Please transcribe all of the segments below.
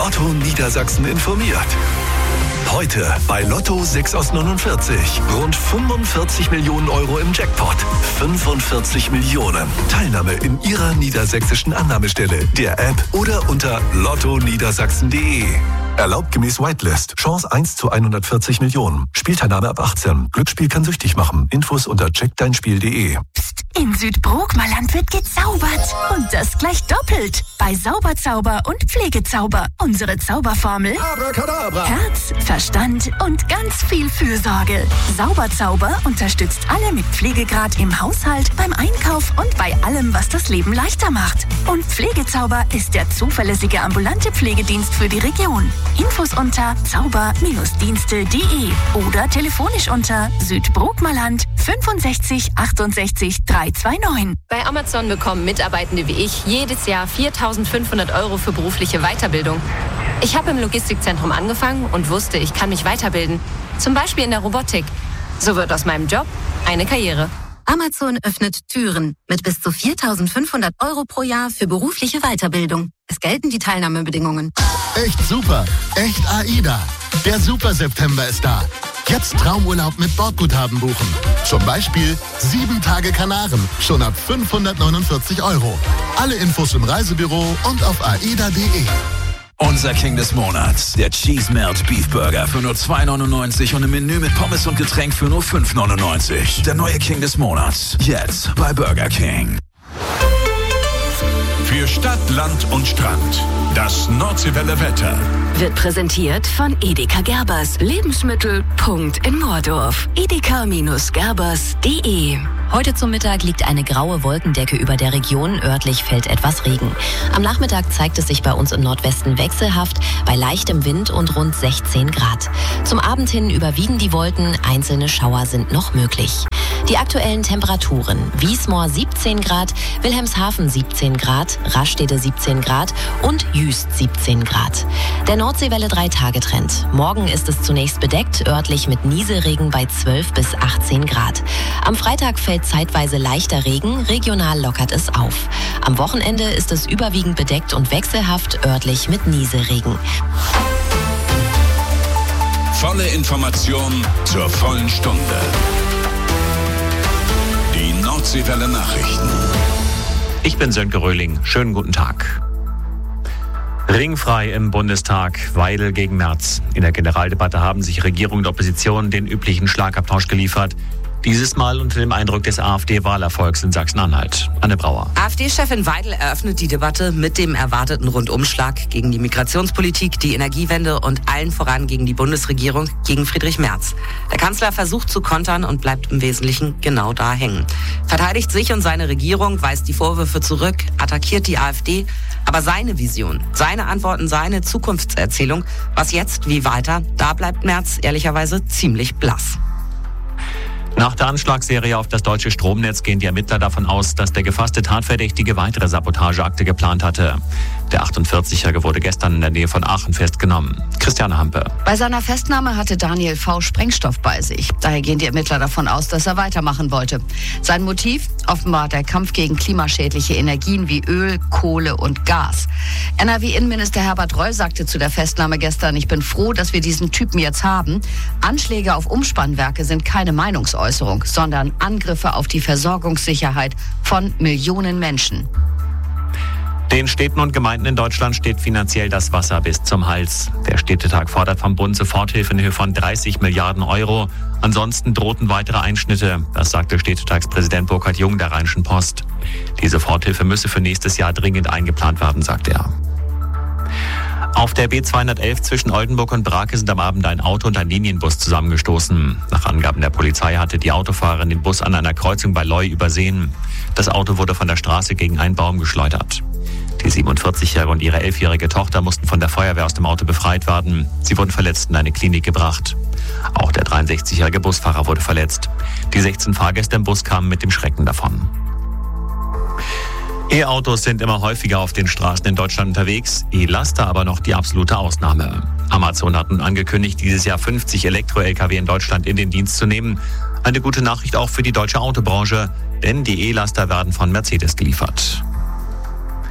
Lotto Niedersachsen informiert. Heute bei Lotto 6 aus 49. Rund 45 Millionen Euro im Jackpot. 45 Millionen. Teilnahme in Ihrer niedersächsischen Annahmestelle, der App oder unter lottoniedersachsen.de. Erlaubt gemäß Whitelist. Chance 1 zu 140 Millionen. Spielteilnahme ab 18. Glücksspiel kann süchtig machen. Infos unter checkdeinspiel.de. In Südbrookmerland wird gezaubert. Und das gleich doppelt. Bei Sauberzauber und Pflegezauber. Unsere Zauberformel: Abracadabra. Herz, Verstand und ganz viel Fürsorge. Sauberzauber unterstützt alle mit Pflegegrad im Haushalt, beim Einkauf und bei allem, was das Leben leichter macht. Und Pflegezauber ist der zuverlässige ambulante Pflegedienst für die Region. Infos unter zauber-dienste.de oder telefonisch unter Südbrookmerland 65 68 329. Bei Amazon bekommen Mitarbeitende wie ich jedes Jahr 4.500 € für berufliche Weiterbildung. Ich habe im Logistikzentrum angefangen und wusste, ich kann mich weiterbilden. Zum Beispiel in der Robotik. So wird aus meinem Job eine Karriere. Amazon öffnet Türen mit bis zu 4.500 € pro Jahr für berufliche Weiterbildung. Es gelten die Teilnahmebedingungen. Echt super. Echt AIDA. Der Super September ist da. Jetzt Traumurlaub mit Bordguthaben buchen. Zum Beispiel 7 Tage Kanaren. Schon ab 549 €. Alle Infos im Reisebüro und auf aida.de. Unser King des Monats, der Cheese Melt Beef Burger für nur 2,99 und im Menü mit Pommes und Getränk für nur 5,99. Der neue King des Monats, jetzt bei Burger King. Für Stadt, Land und Strand. Das Nordseewelle Wetter. Wird präsentiert von Edeka Gerbers. Lebensmittel. Punkt in Mordorf. edeka-gerbers.de. Heute zum Mittag liegt eine graue Wolkendecke über der Region. Örtlich fällt etwas Regen. Am Nachmittag zeigt es sich bei uns im Nordwesten wechselhaft, bei leichtem Wind und rund 16 Grad. Zum Abend hin überwiegen die Wolken. Einzelne Schauer sind noch möglich. Die aktuellen Temperaturen: Wiesmoor 17 Grad, Wilhelmshaven 17 Grad, Rastede 17 Grad und Jüst 17 Grad. Der Nordseewelle 3-Tage-Trend. Morgen ist es zunächst bedeckt, örtlich mit Nieselregen bei 12 bis 18 Grad. Am Freitag fällt zeitweise leichter Regen, regional lockert es auf. Am Wochenende ist es überwiegend bedeckt und wechselhaft, örtlich mit Nieselregen. Volle Information zur vollen Stunde. Die Nordseewelle Nachrichten. Ich bin Sönke Röhling. Schönen guten Tag. Ringfrei im Bundestag, Weidel gegen Merz. In der Generaldebatte haben sich Regierung und Opposition den üblichen Schlagabtausch geliefert. Dieses Mal unter dem Eindruck des AfD-Wahlerfolgs in Sachsen-Anhalt. Anne Brauer. AfD-Chefin Weidel eröffnet die Debatte mit dem erwarteten Rundumschlag gegen die Migrationspolitik, die Energiewende und allen voran gegen die Bundesregierung, gegen Friedrich Merz. Der Kanzler versucht zu kontern und bleibt im Wesentlichen genau da hängen. Verteidigt sich und seine Regierung, weist die Vorwürfe zurück, attackiert die AfD. Aber seine Vision, seine Antworten, seine Zukunftserzählung, was jetzt, wie weiter, da bleibt Merz ehrlicherweise ziemlich blass. Nach der Anschlagsserie auf das deutsche Stromnetz gehen die Ermittler davon aus, dass der gefasste Tatverdächtige weitere Sabotageakte geplant hatte. Der 48-Jährige wurde gestern in der Nähe von Aachen festgenommen. Christiane Hampe. Bei seiner Festnahme hatte Daniel V. Sprengstoff bei sich. Daher gehen die Ermittler davon aus, dass er weitermachen wollte. Sein Motiv? Offenbar der Kampf gegen klimaschädliche Energien wie Öl, Kohle und Gas. NRW-Innenminister Herbert Reul sagte zu der Festnahme gestern: Ich bin froh, dass wir diesen Typen jetzt haben. Anschläge auf Umspannwerke sind keine Meinungsäußerung, sondern Angriffe auf die Versorgungssicherheit von Millionen Menschen. Den Städten und Gemeinden in Deutschland steht finanziell das Wasser bis zum Hals. Der Städtetag fordert vom Bund Soforthilfe in Höhe von 30 Milliarden Euro. Ansonsten drohten weitere Einschnitte. Das sagte Städtetagspräsident Burkhard Jung der Rheinischen Post. Die Soforthilfe müsse für nächstes Jahr dringend eingeplant werden, sagte er. Auf der B211 zwischen Oldenburg und Brake sind am Abend ein Auto und ein Linienbus zusammengestoßen. Nach Angaben der Polizei hatte die Autofahrerin den Bus an einer Kreuzung bei Loi übersehen. Das Auto wurde von der Straße gegen einen Baum geschleudert. Die 47-Jährige und ihre 11-jährige Tochter mussten von der Feuerwehr aus dem Auto befreit werden. Sie wurden verletzt in eine Klinik gebracht. Auch der 63-jährige Busfahrer wurde verletzt. Die 16 Fahrgäste im Bus kamen mit dem Schrecken davon. E-Autos sind immer häufiger auf den Straßen in Deutschland unterwegs, E-Laster aber noch die absolute Ausnahme. Amazon hat nun angekündigt, dieses Jahr 50 Elektro-Lkw in Deutschland in den Dienst zu nehmen. Eine gute Nachricht auch für die deutsche Autobranche, denn die E-Laster werden von Mercedes geliefert.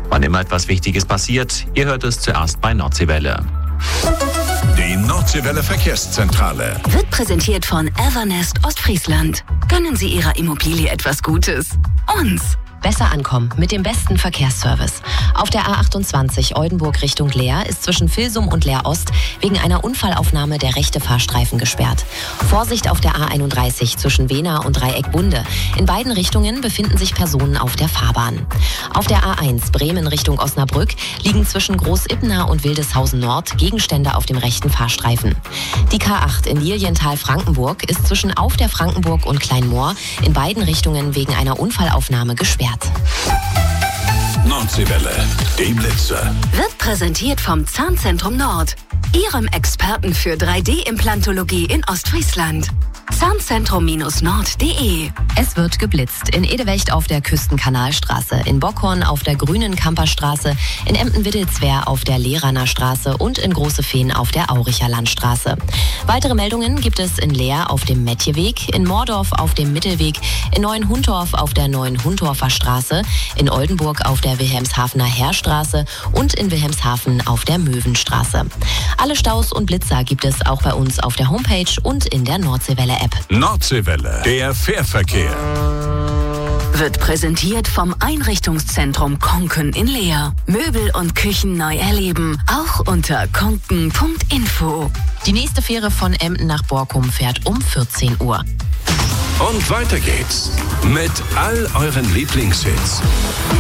Wann immer etwas Wichtiges passiert, ihr hört es zuerst bei Nordseewelle. Die Nordseewelle Verkehrszentrale Wird präsentiert von Evernest Ostfriesland. Gönnen Sie Ihrer Immobilie etwas Gutes. Uns. Besser ankommen mit dem besten Verkehrsservice. Auf der A28 Oldenburg Richtung Leer ist zwischen Vilsum und Leer Ost wegen einer Unfallaufnahme der rechte Fahrstreifen gesperrt. Vorsicht auf der A31 zwischen Wehna und Dreieck Bunde. In beiden Richtungen befinden sich Personen auf der Fahrbahn. Auf der A1 Bremen Richtung Osnabrück liegen zwischen Großibna und Wildeshausen Nord Gegenstände auf dem rechten Fahrstreifen. Die K8 in Lilienthal-Frankenburg ist zwischen Auf der Frankenburg und Kleinmoor in beiden Richtungen wegen einer Unfallaufnahme gesperrt. Nordseewelle, die Blitzer. Wird präsentiert vom Zahnzentrum Nord. Ihrem Experten für 3D-Implantologie in Ostfriesland. Zahnzentrum-nord.de. Es wird geblitzt. In Edewecht auf der Küstenkanalstraße, in Bockhorn auf der Grünen Kamperstraße, in Emden-Wittelswehr auf der Lehraner Straße und in Großefehn auf der Auricher Landstraße. Weitere Meldungen gibt es in Leer auf dem Mettjeweg, in Mordorf auf dem Mittelweg, in Neuenhundorf auf der Neuenhundorfer Straße, in Oldenburg auf der Wilhelmshavener Heerstraße und in Wilhelmshaven auf der Möwenstraße. Alle Staus und Blitzer gibt es auch bei uns auf der Homepage und in der Nordseewelle-App. Nordseewelle, der Fährverkehr. Wird präsentiert vom Einrichtungszentrum Konken in Leer. Möbel und Küchen neu erleben, auch unter konken.info. Die nächste Fähre von Emden nach Borkum fährt um 14 Uhr. Und weiter geht's mit all euren Lieblingshits.